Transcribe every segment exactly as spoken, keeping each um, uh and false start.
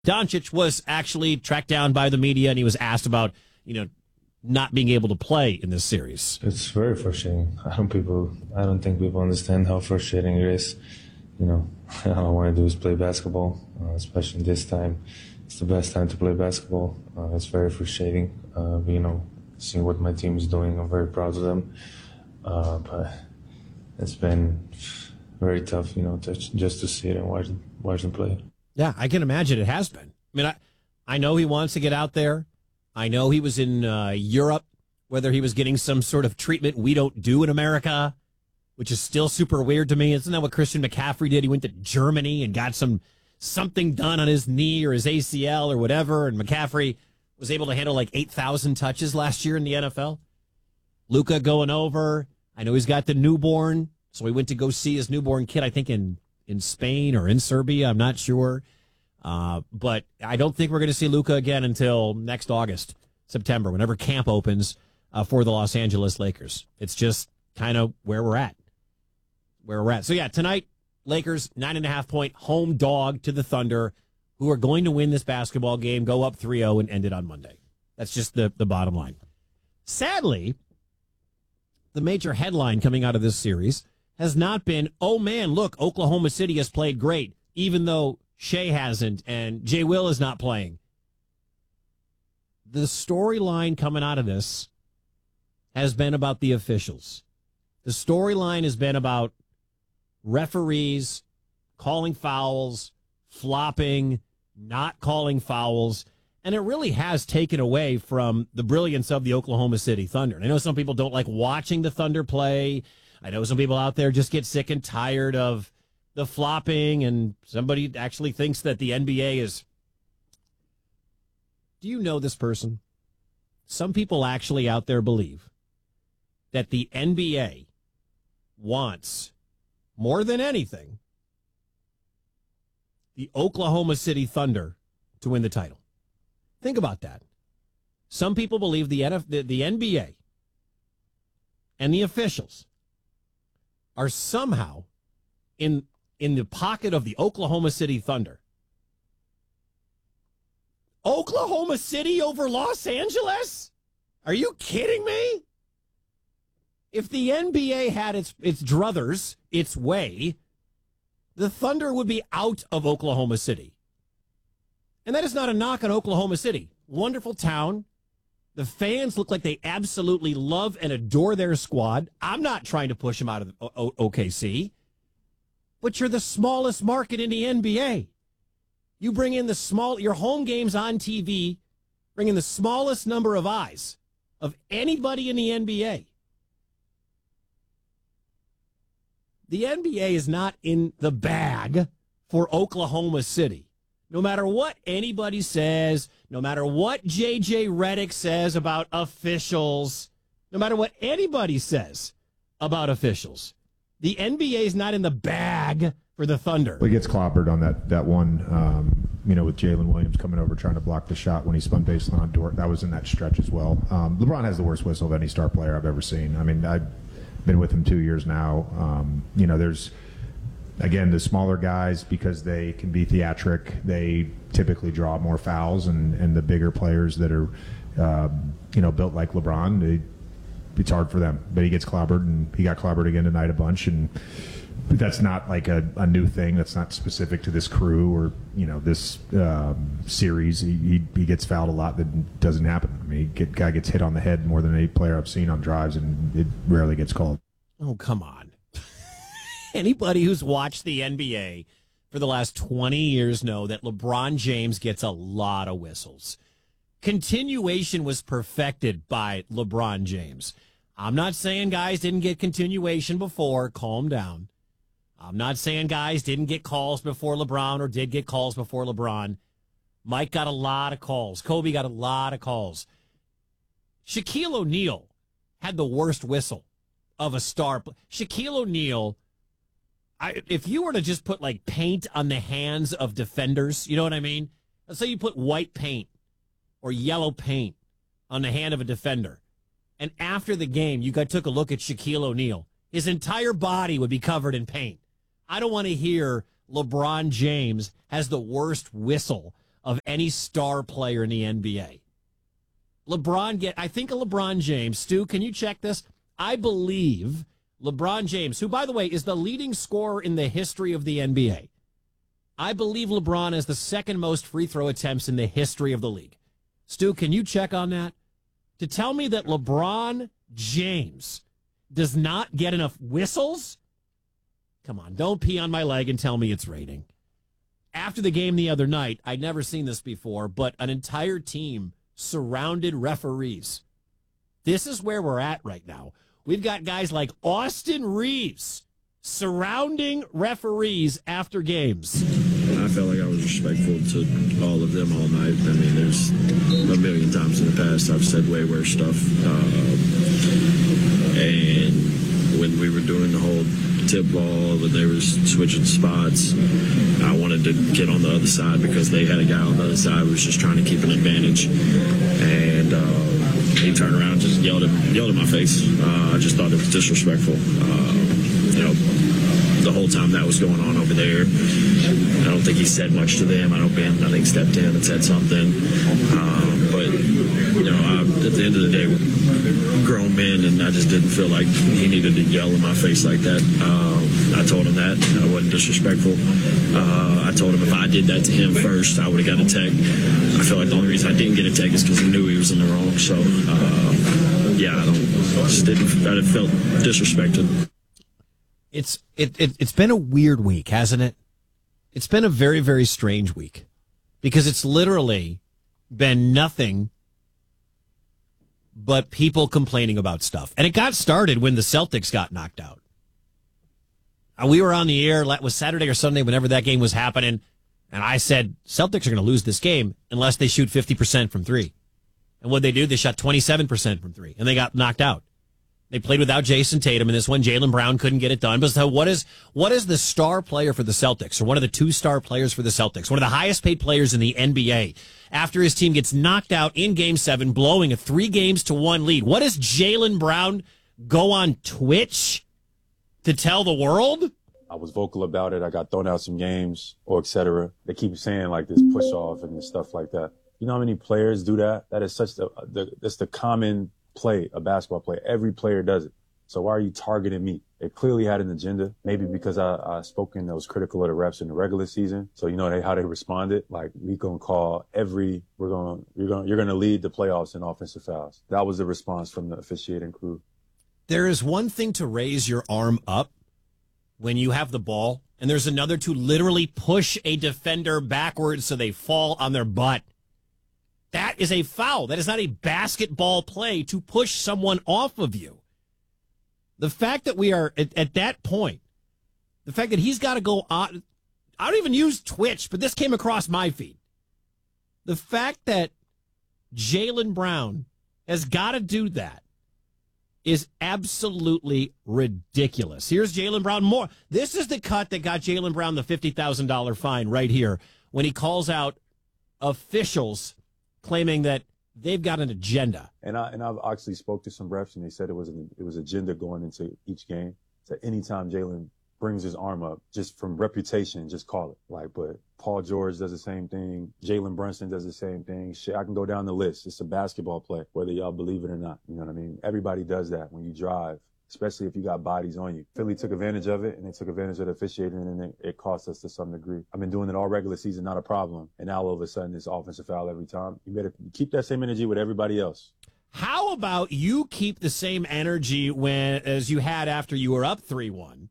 Doncic was actually tracked down by the media, and he was asked about, you know, not being able to play in this series. It's very frustrating. I don't people. I don't think people understand how frustrating it is. You know, all I want to do is play basketball, uh, especially this time. It's the best time to play basketball. Uh, it's very frustrating. Uh, you know, seeing what my team is doing, I'm very proud of them. Uh, but it's been very tough, you know, to, just to see it and watch watch them play. Yeah, I can imagine it has been. I mean, I, I know he wants to get out there. I know he was in uh, Europe, whether he was getting some sort of treatment we don't do in America, which is still super weird to me. Isn't that what Christian McCaffrey did? He went to Germany and got some something done on his knee or his A C L or whatever, and McCaffrey was able to handle like eight thousand touches last year in the N F L. Luka going over. I know he's got the newborn, so he went to go see his newborn kid, I think, in, in Spain or in Serbia. I'm not sure. Uh, but I don't think we're going to see Luka again until next August, September, whenever camp opens uh, for the Los Angeles Lakers. It's just kind of where we're at. Where we're at. So, yeah, tonight, Lakers, nine and a half point home dog to the Thunder, who are going to win this basketball game, go up three oh, and end it on Monday. That's just the, the bottom line. Sadly, the major headline coming out of this series has not been, oh, man, look, Oklahoma City has played great, even though Shea hasn't and Jay Will is not playing. The storyline coming out of this has been about the officials. The storyline has been about referees calling fouls, flopping, not calling fouls, and it really has taken away from the brilliance of the Oklahoma City Thunder. And I know some people don't like watching the Thunder play. I know some people out there just get sick and tired of the flopping, and somebody actually thinks that the N B A is... Do you know this person? Some people actually out there believe that the N B A wants, more than anything, the Oklahoma City Thunder to win the title. Think about that. Some people believe the, N F- the, the N B A and the officials are somehow in... in the pocket of the Oklahoma City Thunder. Oklahoma City over Los Angeles? Are you kidding me? If the N B A had its its druthers, its way, the Thunder would be out of Oklahoma City. And that is not a knock on Oklahoma City. Wonderful town. The fans look like they absolutely love and adore their squad. I'm not trying to push them out of o- o- O K C. But you're the smallest market in the N B A. You bring in the small, your home games on T V, bring in the smallest number of eyes of anybody in the N B A. The N B A is not in the bag for Oklahoma City. No matter what anybody says, no matter what J J Redick says about officials, no matter what anybody says about officials, the N B A is not in the bag for the Thunder. He gets clobbered on that that one, um, you know, with Jalen Williams coming over trying to block the shot when he spun baseline on Dort. That was in that stretch as well. Um, LeBron has the worst whistle of any star player I've ever seen. I mean, I've been with him two years now. Um, you know, there's, again, the smaller guys, because they can be theatric, they typically draw more fouls, and, and the bigger players that are, um, you know, built like LeBron, they, it's hard for them. But he gets clobbered, and he got clobbered again tonight a bunch, and that's not like a, a new thing. That's not specific to this crew or, you know, this um, series. He, he he gets fouled a lot. That doesn't happen. I mean, get, guy gets hit on the head more than any player I've seen on drives, and it rarely gets called. Oh, come on. Anybody who's watched the N B A for the last twenty years know that LeBron James gets a lot of whistles. Continuation was perfected by LeBron James. I'm not saying guys didn't get continuation before. Calm down. I'm not saying guys didn't get calls before LeBron or did get calls before LeBron. Mike got a lot of calls. Kobe got a lot of calls. Shaquille O'Neal had the worst whistle of a star. Shaquille O'Neal, I, if you were to just put like paint on the hands of defenders, you know what I mean? Let's say you put white paint or yellow paint on the hand of a defender, and after the game you got took a look at Shaquille O'Neal, his entire body would be covered in paint. I don't want to hear LeBron James has the worst whistle of any star player in the N B A. LeBron get I think a LeBron James, Stu, can you check this? I believe LeBron James, who by the way is the leading scorer in the history of the N B A. I believe LeBron has the second most free throw attempts in the history of the league. Stu, can you check on that? To tell me that LeBron James does not get enough whistles? Come on, don't pee on my leg and tell me it's raining. After the game the other night, I'd never seen this before, but an entire team surrounded referees. This is where we're at right now. We've got guys like Austin Reeves surrounding referees after games. I felt like I was respectful to all of them all night. I mean, there's a million times in the past I've said way worse stuff. Uh, and when we were doing the whole tip ball, when they were switching spots, I wanted to get on the other side because they had a guy on the other side who was just trying to keep an advantage. And uh, he turned around and just yelled at, yelled at my face. Uh, I just thought it was disrespectful. Uh, you know, the whole time that was going on over there. I don't think he said much to them. I know Ben, I think, stepped in and said something. Um, but, you know, I, at the end of the day, we're grown men, and I just didn't feel like he needed to yell in my face like that. Um, I told him that. I wasn't disrespectful. Uh, I told him if I did that to him first, I would have got a tech. I feel like the only reason I didn't get a tech is because he knew he was in the wrong. So, uh, yeah, I don't, just didn't, I felt disrespected. It's it, it it's been a weird week, hasn't it? It's been a very, very strange week because it's literally been nothing but people complaining about stuff. And it got started when the Celtics got knocked out. And we were on the air, it was Saturday or Sunday, whenever that game was happening, and I said, Celtics are going to lose this game unless they shoot fifty percent from three. And what they do, they shot twenty-seven percent from three, and they got knocked out. They played without Jason Tatum in this one. Jaylen Brown couldn't get it done. But so what is what is the star player for the Celtics, or one of the two star players for the Celtics, one of the highest paid players in the N B A, after his team gets knocked out in Game seven, blowing a three games to one lead? What does Jaylen Brown go on Twitch to tell the world? I was vocal about it. I got thrown out some games, or et cetera. They keep saying like this push off and stuff like that. You know how many players do that? That is such the, the that's the common play, a basketball play. Every player does it. So why are you targeting me? They clearly had an agenda. Maybe because I, I spoken that was critical of the refs in the regular season. So you know they, how they responded. Like, we gonna call every we're gonna you're gonna you're gonna lead the playoffs in offensive fouls. That was the response from the officiating crew. There is one thing to raise your arm up when you have the ball, and there's another to literally push a defender backwards so they fall on their butt. That is a foul. That is not a basketball play to push someone off of you. The fact that we are at, at that point, the fact that he's got to go on, I don't even use Twitch, but this came across my feed. The fact that Jaylen Brown has got to do that is absolutely ridiculous. Here's Jaylen Brown more. This is the cut that got Jaylen Brown the fifty thousand dollars fine right here when he calls out officials claiming that they've got an agenda. And I and I've actually spoke to some refs, and they said it was an, it was agenda going into each game. So anytime Jaylen brings his arm up, just from reputation, just call it. Like, but Paul George does the same thing. Jalen Brunson does the same thing. Shit, I can go down the list. It's a basketball play, whether y'all believe it or not. You know what I mean? Everybody does that when you drive, especially if you got bodies on you. Philly took advantage of it, and they took advantage of the officiating, and it, it cost us to some degree. I've been doing it all regular season, not a problem. And now all of a sudden it's offensive foul every time. You better keep that same energy with everybody else. How about you keep the same energy when as you had after you were up three one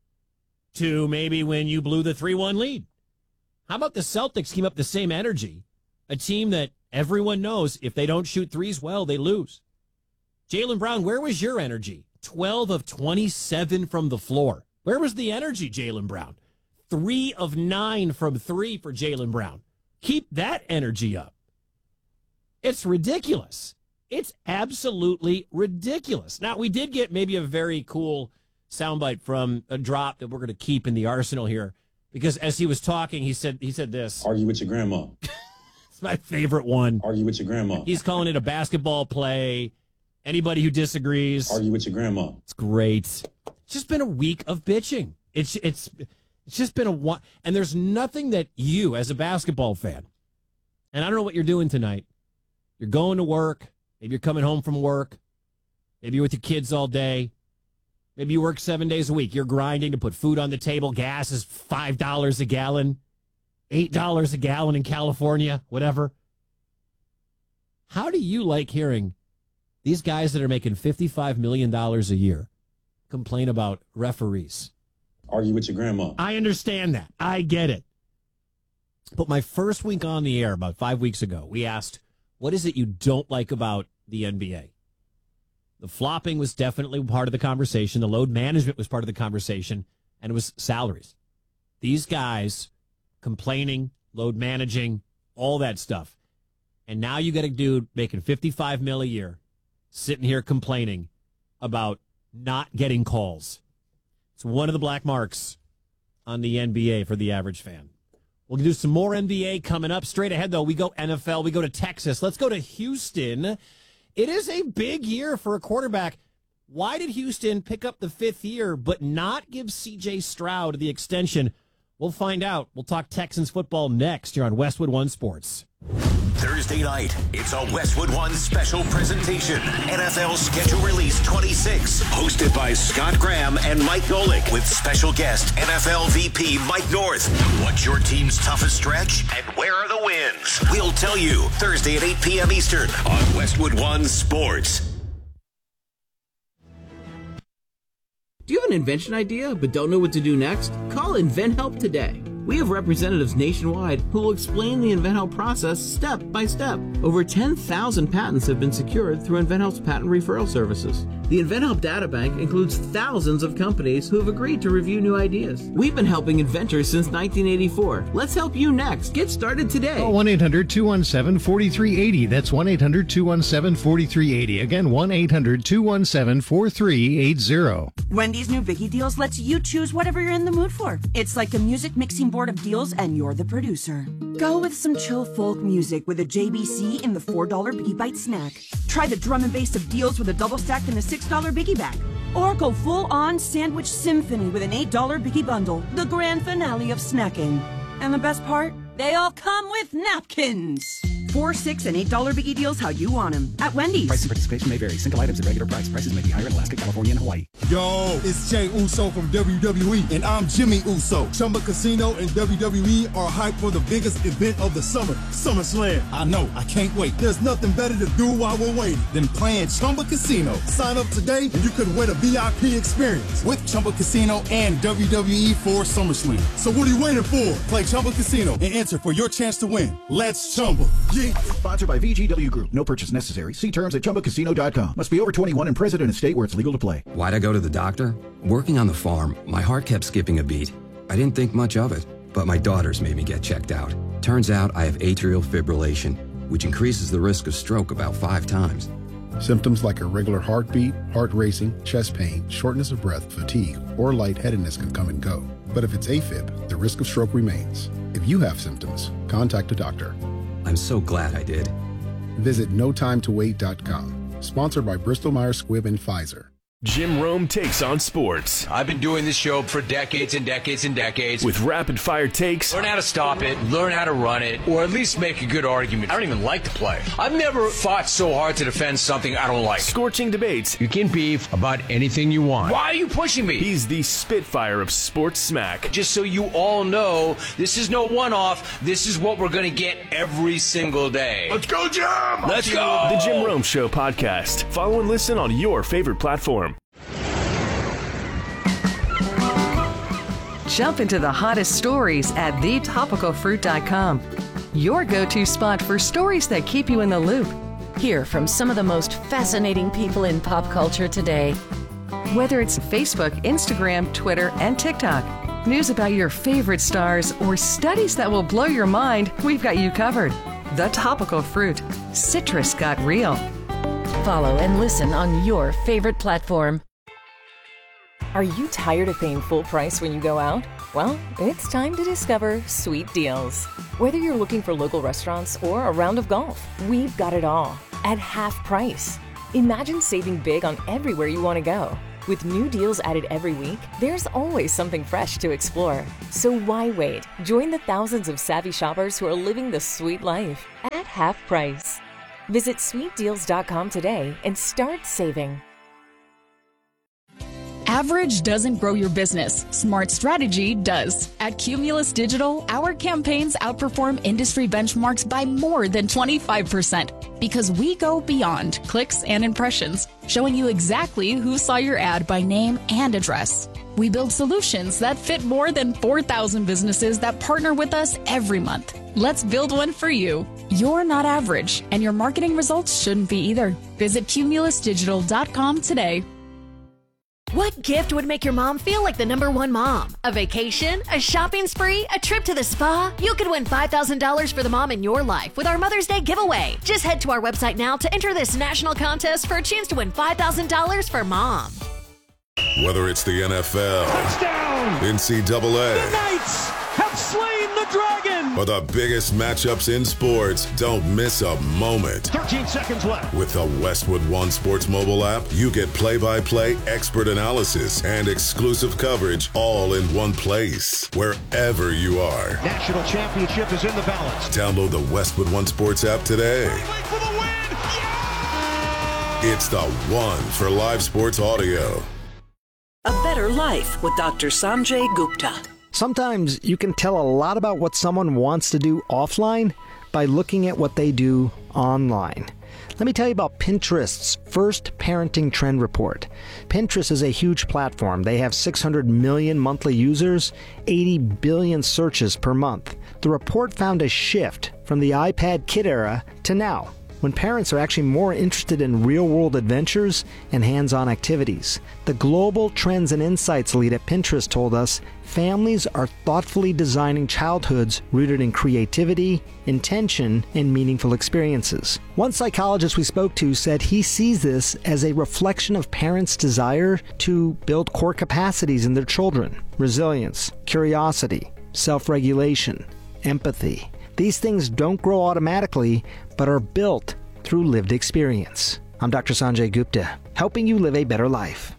to maybe when you blew the three one lead? How about the Celtics keep up the same energy, a team that everyone knows if they don't shoot threes well, they lose? Jaylen Brown, where was your energy? twelve of twenty-seven from the floor. Where was the energy, Jaylen Brown? three of nine from three for Jaylen Brown. Keep that energy up. It's ridiculous. It's absolutely ridiculous. Now, we did get maybe a very cool soundbite from a drop that we're going to keep in the arsenal here, because as he was talking, he said he said this. Argue with your grandma. It's my favorite one. Argue with your grandma. He's calling it a basketball play. Anybody who disagrees, argue with your grandma. It's great. It's just been a week of bitching. It's it's it's just been a one, and there's nothing that you, as a basketball fan, And I don't know what you're doing tonight. You're going to work. Maybe you're coming home from work. Maybe you're with your kids all day. Maybe you work seven days a week. You're grinding to put food on the table. Gas is five dollars a gallon, eight dollars a gallon in California, whatever. How do you like hearing these guys that are making fifty-five million dollars a year complain about referees? Argue with your grandma. I understand that. I get it. But my first week on the air, about five weeks ago, we asked, what is it you don't like about the N B A? The flopping was definitely part of the conversation. The load management was part of the conversation, and it was salaries. These guys complaining, load managing, all that stuff. And now you got a dude making fifty-five mil a year sitting here complaining about not getting calls. It's one of the black marks on the N B A for the average fan. We'll do some more N B A coming up. Straight ahead, though, we go N F L. We go to Texas. Let's go to Houston. It is a big year for a quarterback. Why did Houston pick up the fifth year but not give C J Stroud the extension? We'll find out. We'll talk Texans football next here on Westwood One Sports. Thursday night, it's a Westwood One special presentation. N F L Schedule Release twenty-six, hosted by Scott Graham and Mike Golick, with special guest N F L V P Mike North. What's your team's toughest stretch, and where are the wins? We'll tell you Thursday at eight p.m. Eastern on Westwood One Sports. Do you have an invention idea but don't know what to do next? Call InventHelp today. We have representatives nationwide who will explain the InventHelp process step by step. Over ten thousand patents have been secured through InventHelp's patent referral services. The InventHelp data bank includes thousands of companies who have agreed to review new ideas. We've been helping inventors since nineteen eighty-four. Let's help you next. Get started today. Call one eight hundred two one seven four three eight zero. That's one eight hundred two one seven four three eight zero. Again, one eight hundred two one seven four three eight zero. Wendy's new Biggie Deals lets you choose whatever you're in the mood for. It's like a music mixing board of deals, and you're the producer. Go with some chill folk music with a J B C in the four dollar Biggie Bite snack. Try the drum and bass of deals with a double stack in the six dollar Biggie Bag. Or go full-on sandwich symphony with an eight dollar Biggie Bundle, the grand finale of snacking. And the best part? They all come with napkins. Four, six, and eight dollar Biggie Deals how you want them at Wendy's. Price and participation may vary. Single items at regular price. Prices may be higher in Alaska, California, and Hawaii. Yo, it's Jay Uso from W W E, and I'm Jimmy Uso. Chumba Casino and W W E are hyped for the biggest event of the summer, SummerSlam. I know, I can't wait. There's nothing better to do while we're waiting than playing Chumba Casino. Sign up today, and you could win a V I P experience with Chumba Casino and W W E for SummerSlam. So what are you waiting for? Play Chumba Casino and enter for your chance to win. Let's Chumba. Yeah. Sponsored by V G W Group. No purchase necessary. See terms at chumba casino dot com. Must be over twenty-one and present in a state where it's legal to play. Why'd I go to the doctor? Working on the farm, my heart kept skipping a beat. I didn't think much of it, but my daughters made me get checked out. Turns out I have atrial fibrillation, which increases the risk of stroke about five times. Symptoms like irregular heartbeat, heart racing, chest pain, shortness of breath, fatigue, or lightheadedness can come and go. But if it's AFib, the risk of stroke remains. If you have symptoms, contact a doctor. I'm so glad I did. Visit no time to wait dot com. Sponsored by Bristol Myers Squibb and Pfizer. Jim Rome takes on sports. I've been doing this show for decades and decades and decades. With rapid fire takes. Learn how to stop it, learn how to run it, or at least make a good argument. I don't even like to play. I've never fought so hard to defend something I don't like. Scorching debates. You can beef about anything you want. Why are you pushing me? He's the Spitfire of sports smack. Just so you all know, this is no one-off. This is what we're going to get every single day. Let's go, Jim! Let's go! The Jim Rome Show podcast. Follow and listen on your favorite platform. Jump into the hottest stories at the topical fruit dot com. Your go-to spot for stories that keep you in the loop. Hear from some of the most fascinating people in pop culture today. Whether it's Facebook, Instagram, Twitter, and TikTok, news about your favorite stars, or studies that will blow your mind, we've got you covered. The Topical Fruit. Citrus got real. Follow and listen on your favorite platform. Are you tired of paying full price when you go out? Well, it's time to discover Sweet Deals. Whether you're looking for local restaurants or a round of golf, we've got it all at half price. Imagine saving big on everywhere you want to go. With new deals added every week, there's always something fresh to explore. So why wait? Join the thousands of savvy shoppers who are living the sweet life at half price. Visit sweet deals dot com today and start saving. Average doesn't grow your business. Smart strategy does. At Cumulus Digital, our campaigns outperform industry benchmarks by more than twenty-five percent because we go beyond clicks and impressions, showing you exactly who saw your ad by name and address. We build solutions that fit more than four thousand businesses that partner with us every month. Let's build one for you. You're not average, and your marketing results shouldn't be either. Visit cumulus digital dot com today. What gift would make your mom feel like the number one mom? A vacation? A shopping spree? A trip to the spa? You could win five thousand dollars for the mom in your life with our Mother's Day giveaway. Just head to our website now to enter this national contest for a chance to win five thousand dollars for mom. Whether it's the N F L, touchdown, N C double A, the Knights have slain the dragon, or the biggest matchups in sports, don't miss a moment. thirteen seconds left. With the Westwood One Sports mobile app, you get play-by-play expert analysis and exclusive coverage all in one place, wherever you are. National championship is in the balance. Download the Westwood One Sports app today. For the win. Yeah! It's the one for live sports audio. A Better Life with Doctor Sanjay Gupta. Sometimes you can tell a lot about what someone wants to do offline by looking at what they do online. Let me tell you about Pinterest's first parenting trend report. Pinterest is a huge platform. They have six hundred million monthly users, eighty billion searches per month. The report found a shift from the iPad kid era to now, when parents are actually more interested in real-world adventures and hands-on activities. The Global Trends and Insights lead at Pinterest told us families are thoughtfully designing childhoods rooted in creativity, intention, and meaningful experiences. One psychologist we spoke to said he sees this as a reflection of parents' desire to build core capacities in their children: resilience, curiosity, self-regulation, empathy. These things don't grow automatically, but are built through lived experience. I'm Doctor Sanjay Gupta, helping you live a better life.